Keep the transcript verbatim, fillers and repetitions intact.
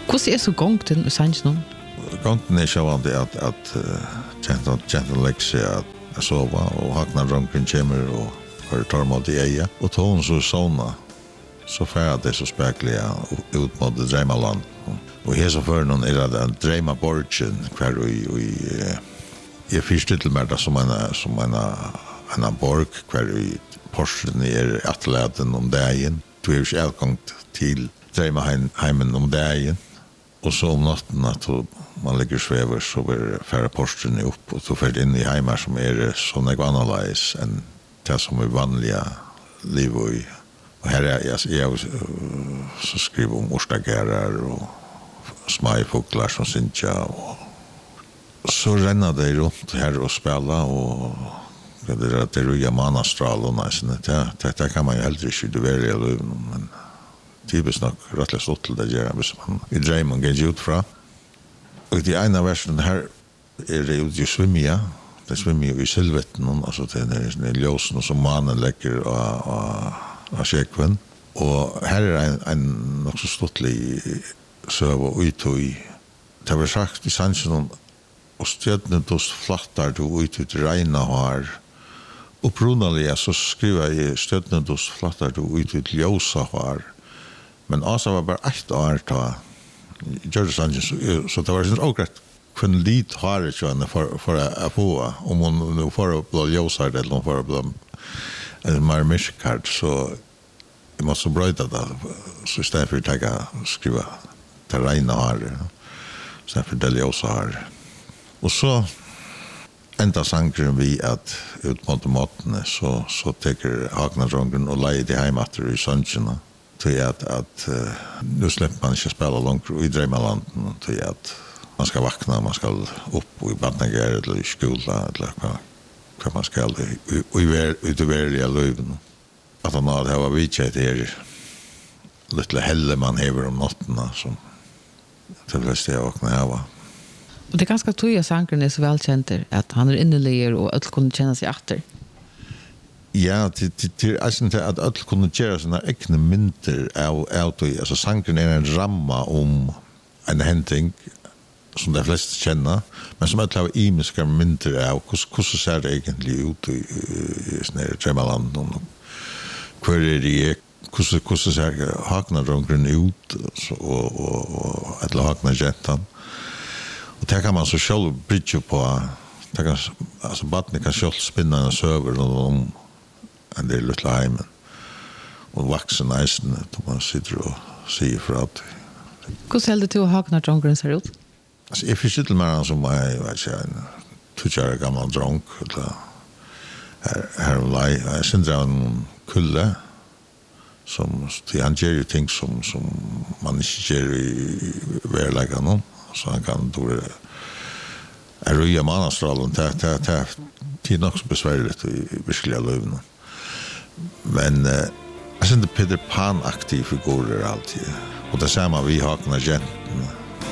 Hvordan er så gångten i sannsjonen? Gångten er sjåvande at, at uh, kjenten legger seg at jeg sova, og hakna dronken kommer og har tormalt i eia. Og tålen så såna, så færre det så spekelig ut mot Dreimaland. Og her så før noen er det Dreima Borgen, hver og i jeg fyrste til meg som en, som en, en borg, hver i Porsen er atletten om dagen. Du er ikke avgångt til Dreimaheimen om dagen. Og så om natten at man ligger svever, så blir færre Porsen opp, og så fer inn i heimer som er sånn jeg annerledes enn det som er vanlige liv og i. Og her er jeg, jeg så skriver om orstagerer og smajfuglar som syntja og så renner det rundt her og spela og det er at det er ruja manastral og næsene det, det, det kan man jo heller ikke du være i løven men typisk nok rettelig stått til det gjør hvis man i dreimen går ut fra og de ene versene her er det jo de svimmer det svimmer jo i sylvetten altså det er ljósen som mannen legger av, av, av sjekven og her er en, en nok så ståttlig søv og uttøy. Det var sagt i sannsjonen, og stødene dos flattar du uttøy til regna har. Opprunalig så skriver jeg stødene dos flattar du uttøy til ljósa har. Men Asa var bare ett år ta gjør det sannsjonen, så det var sin rågrett kun lit har det kjønne for, for å få, om hun får å bli ljósa eller om hun får å bli en mer myskart, så jeg måtte brøyda det, så i stedet for å tenke skrive det regna har, sen för det ljósa har. Och så enda sangren vi att ut mot måttene så, så teker Hagnadrongen och leier de heimater i Søndsjena till att, att uh, nu släpper man inte spela långt i Dreimalanden till att man ska vakna, man ska upp i badnager eller i skola eller vad, vad man ska ut i verliga löven. Att han har det här var vidtjejt här lite helle man hever om nåtterna som det fleste jeg vakna her var. Og det er ganske tog at sangren er så velkjenter at han er inneliger og alle kunne kjenne seg etter. Ja, det, det, det er ikke at alle kunne gjøre sånne egne mynter av, av tog. Altså sangren er en ramme om en henting som de fleste kjenner, men som alle har imiske mynter av hvordan ser det egentlig ut i, i, i Dreimaland hvor er det Hvordan, hvordan ser Hagnadrongen ut og, og, og eller Hagnagentan. Og det kan man så selv bridge på. Det kan, altså, badene kan selv spinne en søver om en del lille heimen. Og vaksen eisen, da man sitter og sier fra at. Hvordan heldig til Hagnadrongen ser ut? Altså, jeg finner ikke mer som jeg, vet ikke, en tutsjære gammel dronk. Her, her om lei. Jeg synes det er en kulle. Som han gjør jo ting som, som man ikke gjør i verleggen så han kan då er røya manastralen det, det, det, det er nok så besværlig i virkelige løvene men eh, jeg synes det Peter Pan-aktive figurer alltid og det ser man vi har Hagnagenten